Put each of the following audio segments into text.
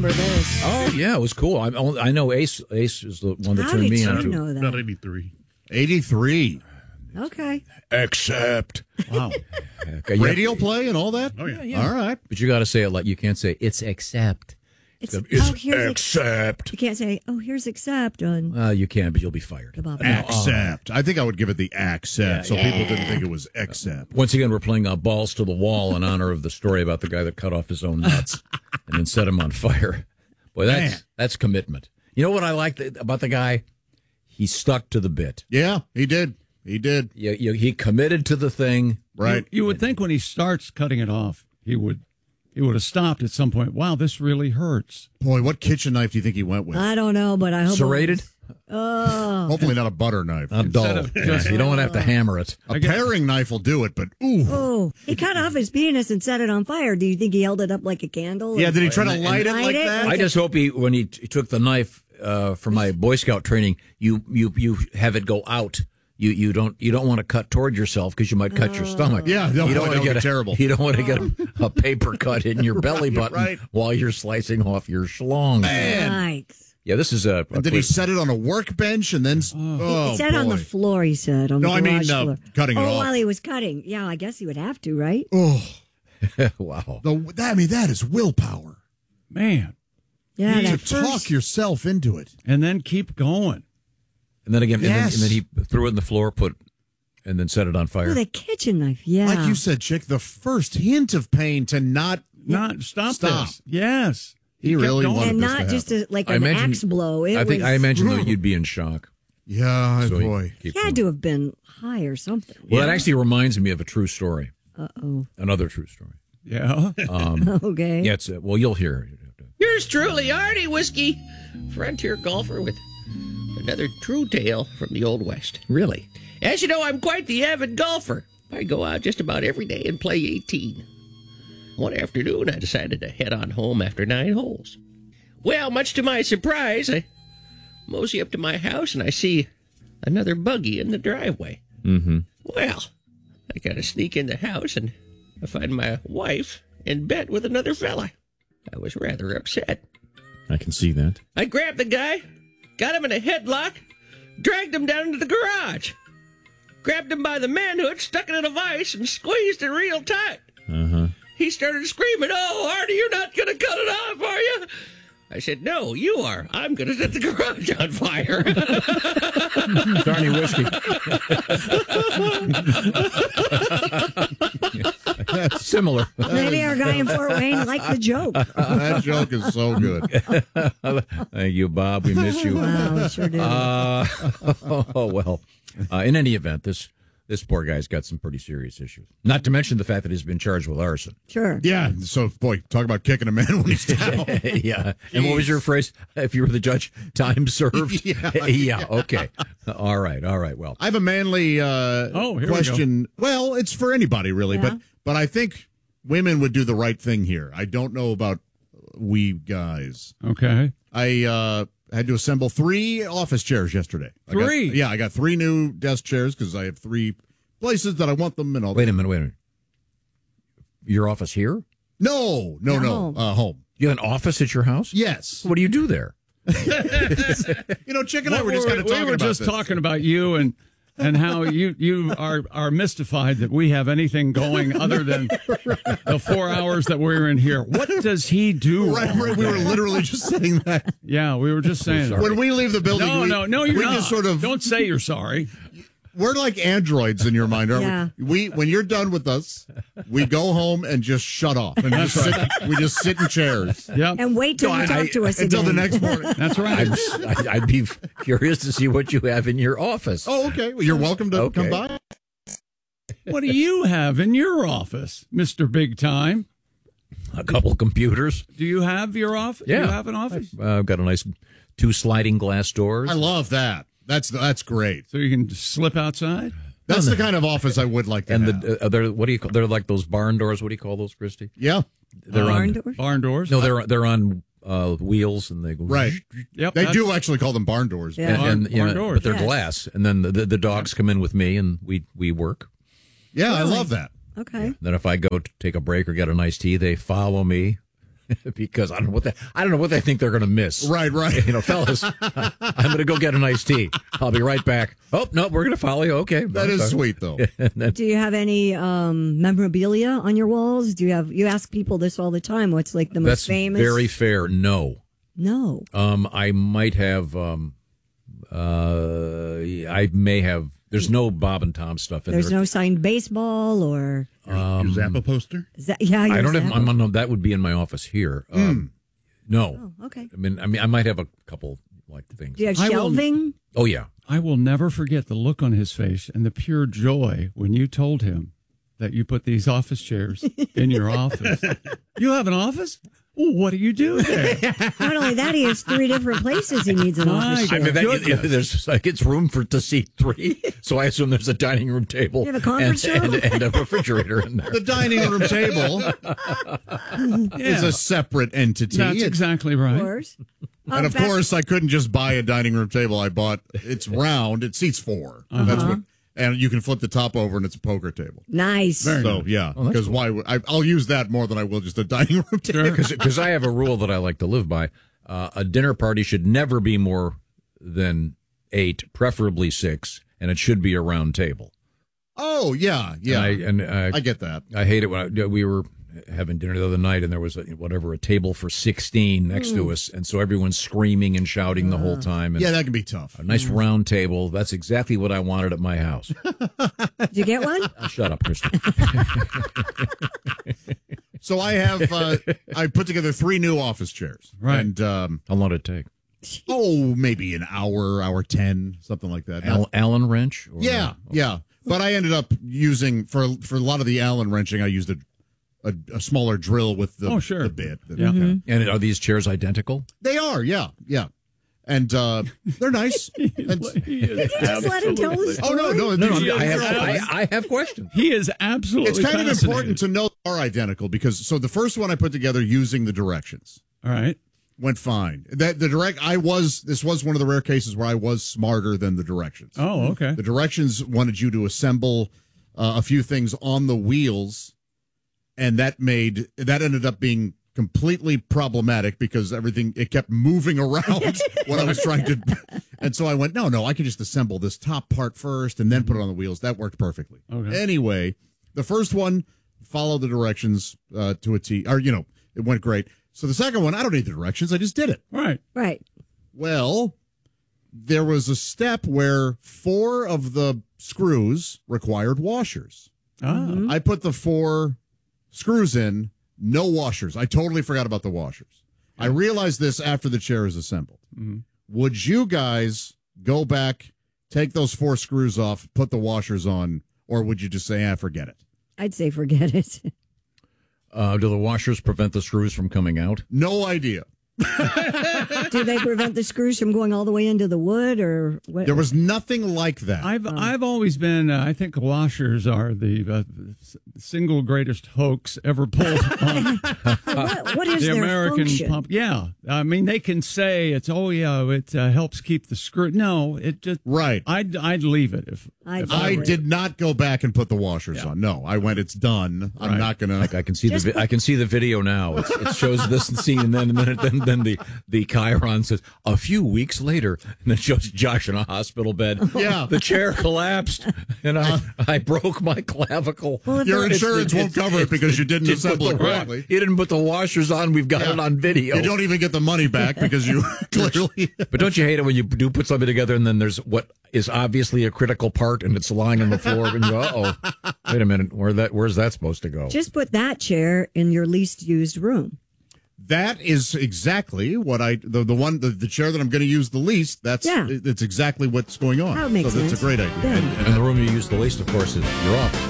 remember this. Oh, yeah, it was cool. I know Ace is the one that How turned did me you onto know that? About 83. 83. Okay. Except. Wow. Okay, Radio play and all that? Oh, yeah. All right. But you got to say it like you can't say it's except. It's It's except. You can't say, here's accept on Well, you can, but you'll be fired. the Bob. Accept. I think I would give it the accept so people didn't think it was accept. Once again, we're playing balls to the wall in honor of the story about the guy that cut off his own nuts and then set him on fire. Boy, that's commitment. You know what I like about the guy? He stuck to the bit. Yeah, he did. He did. He committed to the thing. Right. You would think when he starts cutting it off, he would have stopped at some point. Wow, this really hurts. Boy, what kitchen knife do you think he went with? I don't know, but I hope. Serrated? Hopefully not a butter knife. Not dull. You don't want to have to hammer it. A paring knife will do it, but ooh. Oh, he cut off his penis and set it on fire. Do you think he held it up like a candle? Yeah, did he try to light it light like it? that? I just hope when he took the knife for my Boy Scout training, you have it go out. You don't want to cut toward yourself because you might cut your stomach. Yeah, no, you don't that want to would be terrible. You don't want to get a paper cut in your belly button right. while you're slicing off your schlong. Yikes. Yeah, this is a Did he set it on a workbench and then? He said on the floor, he said. On the garage floor. Cutting it off. While he was cutting. Yeah, I guess he would have to, right? Oh, wow. That is willpower. Man. Yeah, To that first. talk yourself into it. And then keep going. And then again, Yes. and then he threw it in the floor, and then set it on fire. With a kitchen knife, yeah. Like you said, Chick, the first hint of pain to not Stop Stop. this. Yes. He kept really going. wanted and this not to just happen. like I an imagine- axe blow. It I was, imagine though you'd be in shock. Yeah, So boy. he keep had going. to have been high or something. Well, that actually reminds me of a true story. Uh-oh. Another true story. Yeah. Okay. Yeah, well, you'll hear it. Yours truly, Artie Whiskey, frontier golfer with another true tale from the Old West. Really? As you know, I'm quite the avid golfer. I go out just about every day and play 18. One afternoon, I decided to head on home after 9 holes. Well, much to my surprise, I mosey up to my house and I see another buggy in the driveway. Mm-hmm. Well, I gotta sneak in the house and I find my wife in bed with another fella. I was rather upset. I can see that. I grabbed the guy, got him in a headlock, dragged him down to the garage, grabbed him by the manhood, stuck it in a vise, and squeezed it real tight. Uh-huh. He started screaming, "Oh, Artie, you're not going to cut it off, are you?" I said, "No, you are. I'm going to set the garage on fire." Darny whiskey. Similar. Maybe our guy in Fort Wayne liked the joke. That joke is so good. Thank you, Bob. We miss you. Wow, we sure did. Well. In any event, this poor guy's got some pretty serious issues. Not to mention the fact that he's been charged with arson. Sure. Yeah, so, boy, talk about kicking a man when he's down. Yeah. And what was your phrase? If you were the judge, time served? Yeah. Okay. All right. Well, I have a manly here question. Well, it's for anybody, really, Yeah. but I think women would do the right thing here. I don't know about we guys. Okay. I had to assemble 3 office chairs yesterday. I got 3 new desk chairs because I have 3 places that I want them and all. wait a minute. Your office here? No. Home. You have an office at your house? Yes. What do you do there? Chick and I were just kind of talking we were about just this. talking about you and how you are mystified that we have anything going other than the 4 hours that we're in here. What does he do? Right. We were literally just saying that. Yeah, we were just saying that. When we leave the building, No, you're we not. just sort of Don't say you're sorry. We're like androids in your mind, aren't Yeah. we? When you're done with us, we go home and just shut off and we just sit in chairs Yep. And wait till you talk to us until again. the next morning. That's right. I'd be curious to see what you have in your office. Oh, okay. Well, you're welcome to Okay. come by. What do you have in your office, Mr. Big Time? A couple computers. Do you have your office? Yeah. Do you have an office? I've got a nice 2 sliding glass doors. I love that. That's great. So you can just slip outside? That's the kind of office I would like to and have. they're what do you call? They're like those barn doors. What do you call those, Christy? Yeah. They're Barn on. doors? Barn doors? No, they're on wheels, and they go Right. Yep. They do actually call them barn doors. Yeah. And, Barn doors. but they're Yes. glass, and then the dogs come in with me, and we work. Yeah, I love that. Okay. Then if I go to take a break or get a nice tea, they follow me. because I don't know what they think they're going to miss. Right. Fellas, I'm going to go get an iced tea. I'll be right back. Oh, no, we're going to follow you. Okay. That is sweet, though. Do you have any memorabilia on your walls? You ask people this all the time. What's like the most famous? That's very fair. No. I might have, I may have, there's no Bob and Tom stuff in there. There's no signed baseball or your Zappa poster? I don't have. No, that would be in my office here. No. Oh, okay. I mean, I might have a couple like things. Do you have shelving? Oh yeah. I will never forget the look on his face and the pure joy when you told him that you put these office chairs in your office. You have an office? Well, what do you do there? Not only that, he has 3 different places he needs an office chair. I mean, it's room to seat 3, so I assume there's a dining room table. You have a conference room? And a refrigerator in there. The dining room table is a separate entity. That's exactly right. Of course. And of course, I couldn't just buy a dining room table. I bought, it's round, it seats 4. That's what. And you can flip the top over, and it's a poker table. Nice. So, yeah, because I'll use that more than I will just a dining room table. Because I have a rule that I like to live by. A dinner party should never be more than 8, preferably 6, and it should be a round table. Oh, yeah. I get that. I hate it when we were having dinner the other night, and there was a table for 16 next to us, and so everyone's screaming and shouting the whole time. And yeah, that can be tough. A nice round table. That's exactly what I wanted at my house. Did you get one? Shut up, Kristen. So I have I put together 3 new office chairs. Right. And how long did it take? Maybe an hour 10, something like that. Allen wrench? Yeah. But I ended up using for a lot of the Allen wrenching. I used a smaller drill with the bit. Yeah. Okay. And are these chairs identical? They are. Yeah. And they're nice. Just let him tell us. Oh no! I have questions. He is absolutely. It's kind of important to know they are identical because the first one I put together using the directions. All right. Went fine. This was one of the rare cases where I was smarter than the directions. Oh, okay. The directions wanted you to assemble a few things on the wheels, and that ended up being completely problematic because it kept moving around when I was trying to. And so I went, no, I can just assemble this top part first and then put it on the wheels. That worked perfectly. Okay. Anyway, the first one followed the directions to a T, or it went great. So the second one, I don't need the directions. I just did it. Right. Well, there was a step where 4 of the screws required washers. I put the 4 screws in, no washers. I totally forgot about the washers. I realized this after the chair is assembled. Would you guys go back, take those 4 screws off, put the washers on, or would you just say, forget it? I'd say forget it. Do the washers prevent the screws from coming out? No idea. Do they prevent the screws from going all the way into the wood, or what? There was nothing like that. I've always been. I think washers are the single greatest hoax ever pulled on what is the their American function? pump. Yeah, I mean they can say it helps keep the screw. No, it just right. I'd leave it if I did not go back and put the washers on. No, I went. It's done. Right. I'm not gonna. I can see I can see the video now. It shows this scene, and then the Chiron says a few weeks later, and it shows Josh in a hospital bed. Yeah, the chair collapsed, and I broke my clavicle. Well, your insurance won't cover it because you didn't assemble it correctly. You didn't put the washers on. We've got it on video. You don't even get the money back because you clearly. But don't you hate it when you do put something together and then there's what is obviously a critical part and it's lying on the floor and you go, wait a minute, where's that supposed to go? Just put that chair in your least used room. That is exactly what the chair that I'm going to use the least. It's exactly what's going on. That makes sense. That's a great idea. Yeah. And the room you use the least, of course, is your office.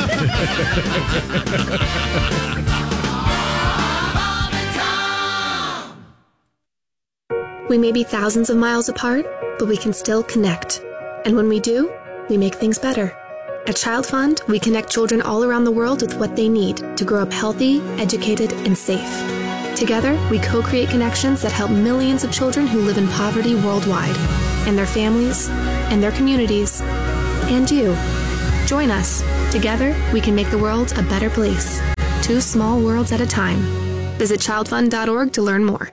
We may be thousands of miles apart, but we can still connect. And when we do, we make things better. At Child Fund, we connect children all around the world with what they need to grow up healthy, educated, and safe. Together, we co-create connections that help millions of children who live in poverty worldwide, and their families, and their communities, and you. Join us. Together, we can make the world a better place. 2 small worlds at a time. Visit childfund.org to learn more.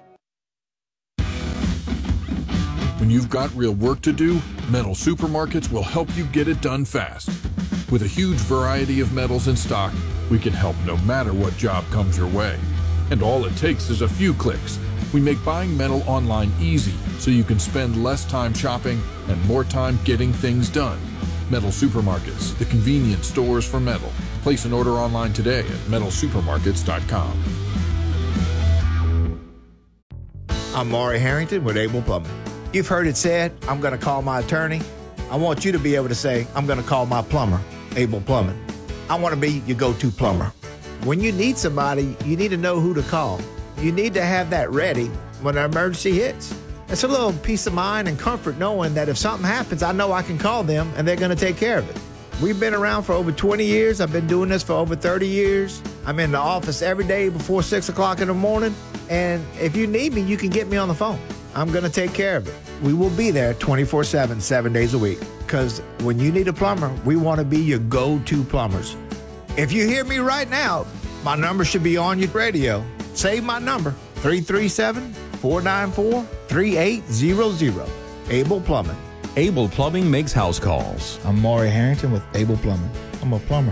When you've got real work to do, Metal Supermarkets will help you get it done fast. With a huge variety of metals in stock, we can help no matter what job comes your way. And all it takes is a few clicks. We make buying metal online easy so you can spend less time shopping and more time getting things done. Metal Supermarkets, the convenience stores for metal. Place an order online today at metalsupermarkets.com. I'm Maury Harrington with Able Plumbing. You've heard it said, I'm going to call my attorney. I want you to be able to say, I'm going to call my plumber, Able Plumbing. I want to be your go-to plumber. When you need somebody, you need to know who to call. You need to have that ready when an emergency hits. It's a little peace of mind and comfort knowing that if something happens, I know I can call them and they're going to take care of it. We've been around for over 20 years. I've been doing this for over 30 years. I'm in the office every day before 6 o'clock in the morning. And if you need me, you can get me on the phone. I'm going to take care of it. We will be there 24/7, 7 days a week. Because when you need a plumber, we want to be your go-to plumbers. If you hear me right now, my number should be on your radio. Save my number, 337-494-3800. Able Plumbing. Able Plumbing makes house calls. I'm Maury Harrington with Able Plumbing. I'm a plumber.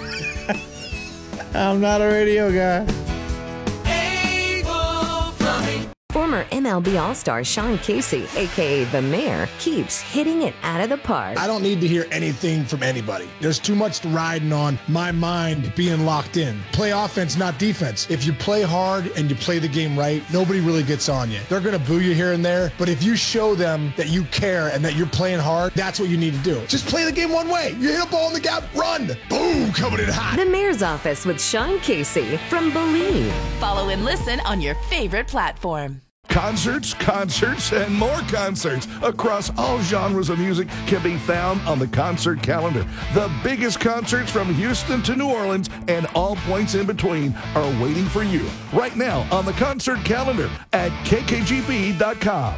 I'm not a radio guy. Former MLB All-Star Sean Casey, a.k.a. The Mayor, keeps hitting it out of the park. I don't need to hear anything from anybody. There's too much riding on my mind being locked in. Play offense, not defense. If you play hard and you play the game right, nobody really gets on you. They're going to boo you here and there, but if you show them that you care and that you're playing hard, that's what you need to do. Just play the game one way. You hit a ball in the gap, run. Boom, coming in hot. The Mayor's Office with Sean Casey from Believe. Follow and listen on your favorite platform. Concerts, and more concerts across all genres of music can be found on the concert calendar. The biggest concerts from Houston to New Orleans and all points in between are waiting for you right now on the concert calendar at kkgb.com.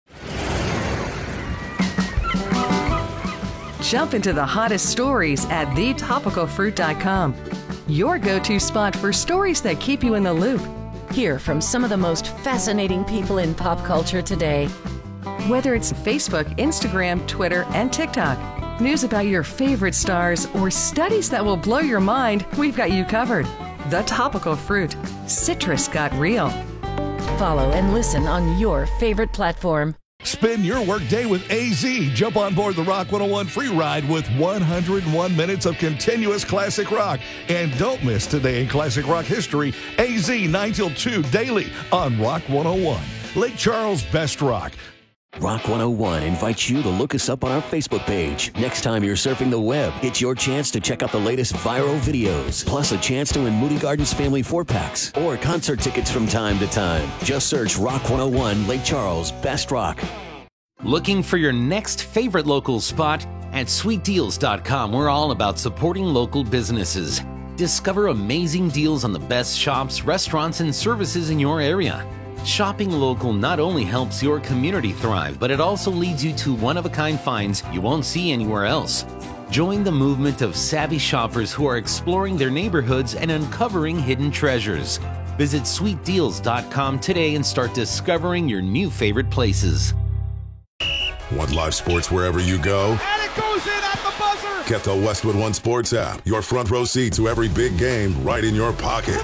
Jump into the hottest stories at thetopicalfruit.com. Your go-to spot for stories that keep you in the loop. Hear from some of the most fascinating people in pop culture today. Whether it's Facebook, Instagram, Twitter, and TikTok, news about your favorite stars, or studies that will blow your mind, we've got you covered. The Topical Fruit. Citrus got real. Follow and listen on your favorite platform. Spend your workday with AZ. Jump on board the Rock 101 free ride with 101 minutes of continuous classic rock. And don't miss Today in Classic Rock History, AZ 9 till 2 daily on Rock 101. Lake Charles Best Rock. Rock 101 invites you to look us up on our Facebook page. Next time you're surfing the web, it's your chance to check out the latest viral videos, plus a chance to win Moody Gardens Family 4-packs or concert tickets from time to time. Just search Rock 101 Lake Charles Best Rock. Looking for your next favorite local spot? At sweetdeals.com, we're all about supporting local businesses. Discover amazing deals on the best shops, restaurants, and services in your area. Shopping local not only helps your community thrive, but it also leads you to one-of-a-kind finds you won't see anywhere else. Join the movement of savvy shoppers who are exploring their neighborhoods and uncovering hidden treasures. Visit sweetdeals.com today and start discovering your new favorite places. Want live sports wherever you go? And it goes in at the buzzer! Get the Westwood One Sports app. Your front row seat to every big game right in your pocket.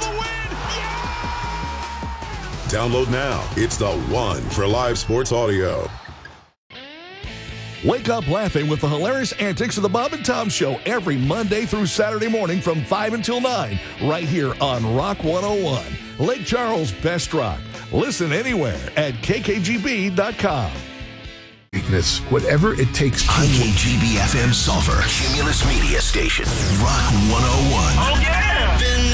Download now. It's the one for live sports audio. Wake up laughing with the hilarious antics of the Bob and Tom Show every Monday through Saturday morning from 5 until 9, right here on Rock 101. Lake Charles Best Rock. Listen anywhere at kkgb.com. Weakness, whatever it takes. KKGB FM Sulphur, Cumulus Media Station, Rock 101. Oh, yeah!